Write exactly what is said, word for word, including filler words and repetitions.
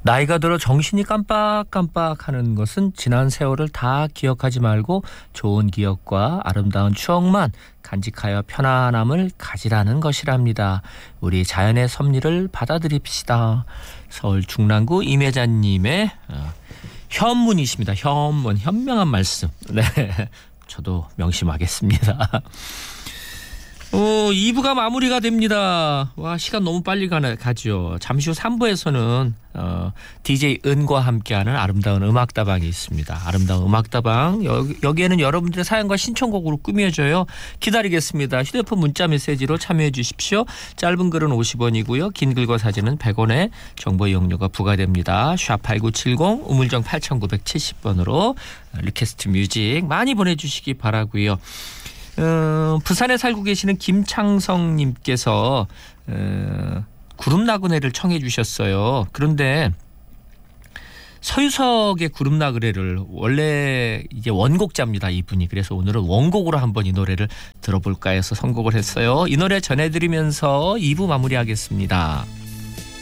나이가 들어 정신이 깜빡깜빡하는 것은 지난 세월을 다 기억하지 말고 좋은 기억과 아름다운 추억만 간직하여 편안함을 가지라는 것이랍니다. 우리 자연의 섭리를 받아들입시다. 서울 중랑구 임혜자님의 어, 현문이십니다. 현문, 현명한 말씀. 네, 저도 명심하겠습니다. 어, 이 부가 마무리가 됩니다. 와, 시간 너무 빨리 가네, 가죠. 잠시 후 삼 부에서는 어, 디제이 은과 함께하는 아름다운 음악다방이 있습니다. 아름다운 음악다방, 여기, 여기에는 여러분들의 사연과 신청곡으로 꾸며져요. 기다리겠습니다. 휴대폰 문자 메시지로 참여해 주십시오. 짧은 글은 오십 원이고요. 긴 글과 사진은 백 원의 정보 이용료가 부과됩니다. 샵 팔구칠공 우물정 팔구칠공 번으로 리퀘스트 뮤직 많이 보내주시기 바라고요. 어, 부산에 살고 계시는 김창성님께서 어, 구름나그네를 청해 주셨어요. 그런데 서유석의 구름나그네를 원래 이제 원곡자입니다, 이분이. 그래서 오늘은 원곡으로 한번 이 노래를 들어볼까 해서 선곡을 했어요. 이 노래 전해드리면서 이 부 마무리하겠습니다.